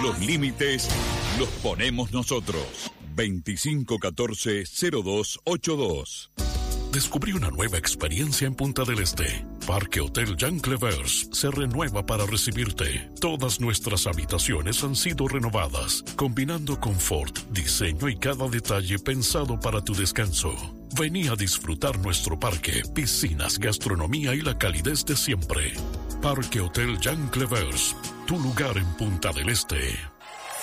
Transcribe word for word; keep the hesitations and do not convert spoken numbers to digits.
Los límites los ponemos nosotros. veinticinco catorce cero dos ochenta y dos. Descubrí una nueva experiencia en Punta del Este. Parque Hotel Jean Clevers se renueva para recibirte. Todas nuestras habitaciones han sido renovadas, combinando confort, diseño y cada detalle pensado para tu descanso. Vení a disfrutar nuestro parque, piscinas, gastronomía y la calidez de siempre. Parque Hotel Jean Clevers, tu lugar en Punta del Este.